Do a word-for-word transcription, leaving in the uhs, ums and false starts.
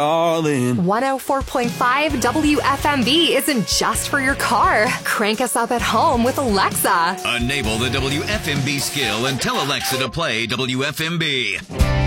all in. one oh four point five W F M B isn't just for your car. Crank us up at home with Alexa. Enable the W F M B skill and tell Alexa to play W F M B.